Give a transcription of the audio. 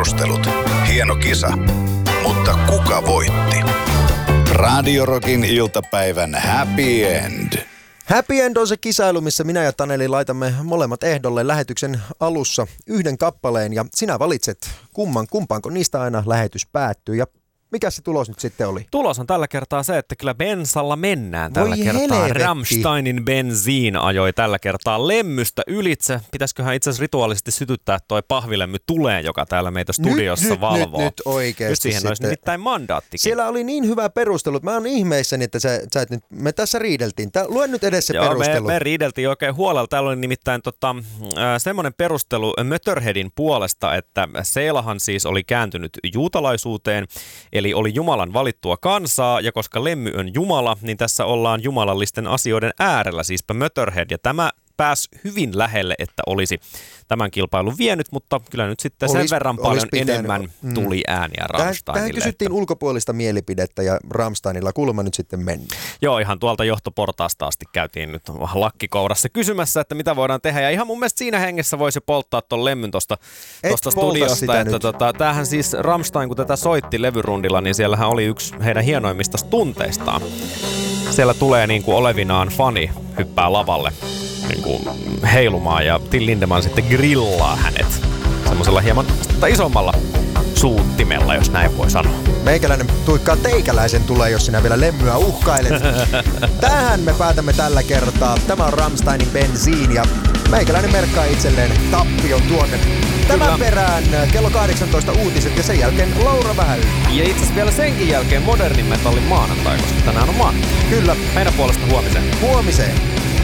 perustelut, hieno kisa, mutta kuka voitti? Radio Rockin iltapäivän happy end. Happy end on se kisailu, missä minä ja Taneli laitamme molemmat ehdolle lähetyksen alussa yhden kappaleen ja sinä valitset kumpaanko niistä aina lähetys päättyy. Ja mikä se tulos nyt sitten oli? Tulos on tällä kertaa se, että kyllä bensalla mennään tällä Voi kertaa. helvetti. Rammsteinin Benzin ajoi tällä kertaa Lemmystä ylitse. Pitäisiköhän itse asiassa rituaalisesti sytyttää toi pahvilemmy tuleen, joka täällä meitä studiossa valvoo. Nyt oikeasti. Nyt siihen olisi nimittäin mandaattikin. Siellä oli niin hyvä perustelu. Mä oon ihmeissäni, että sä et nyt, me tässä riideltiin. Luen nyt edes se perustelu. Me riideltiin oikein huolella. Täällä oli nimittäin semmoinen perustelu Motörheadin puolesta, että Seelahan siis oli kääntynyt juutalaisuuteen, eli oli Jumalan valittua kansaa, ja koska Lemmy on Jumala, niin tässä ollaan jumalallisten asioiden äärellä, siispä Motörhead, ja tämä pääsi hyvin lähelle, että olisi tämän kilpailun vienyt, mutta kyllä nyt sitten sen verran paljon enemmän tuli ääniä Rammsteinille. Tähän kysyttiin ulkopuolista mielipidettä, ja Rammsteinilla kuulemma nyt sitten mennä. Joo, ihan tuolta johtoportaasta asti käytiin nyt lakkikourassa kysymässä, että mitä voidaan tehdä, ja ihan mun mielestä siinä hengessä voisi polttaa ton Lemmyn tosta studiosta, että tämähän siis Rammstein, kun tätä soitti levyrundilla, niin siellähän oli yksi heidän hienoimmista stunteistaan. Siellä tulee niin kuin olevinaan fani hyppää lavalle niin kuin heilumaan, ja Till Lindemann sitten grillaa hänet semmoisella hieman isommalla suuttimella, jos näin voi sanoa. Meikäläinen tuikkaa teikäläisen tulee, jos sinä vielä Lemmyä uhkailet. Tähän me päätämme tällä kertaa. Tämä on Rammsteinin Benzin ja meikäläinen merkkaa itselleen tappion tuonne. Tämän perään kello 18 uutiset ja sen jälkeen Laura Vähäyli. Ja itse asiassa vielä senkin jälkeen modernin metallin maanantai, koska tänään on maanantai. Kyllä. Meidän puolesta huomiseen. Huomiseen.